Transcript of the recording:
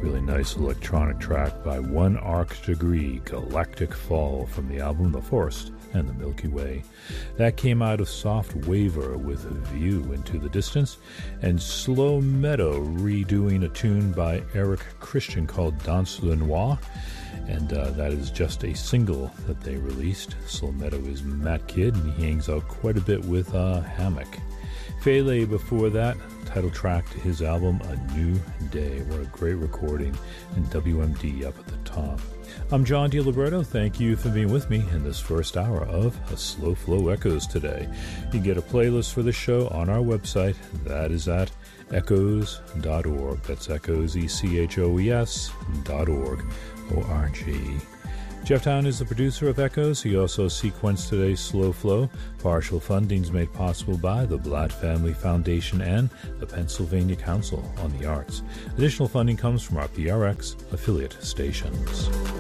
Really nice electronic track by 1 Arc Degree, Galactic Fall, from the album The Forest and the Milky Way. That came out of Soft Waver with a View into the Distance, and Slow Meadow redoing a tune by Eric Christian called Danse le Noir, and that is just a single that they released. Slow Meadow is Matt Kidd, and he hangs out quite a bit with Hammock. Fele before that, title track to his album A New Day. What a great recording, and WMD up at the top. I'm John DiLiberto. Thank you for being with me in this first hour of A Slow Flow Echoes today. You can get a playlist for the show on our website. That is at echoes.org. That's echoes, ECHOES.org, O-R-G. Jeff Town is the producer of Echoes. He also sequenced today's Slow Flow. Partial funding is made possible by the Blatt Family Foundation and the Pennsylvania Council on the Arts. Additional funding comes from our PRX affiliate stations.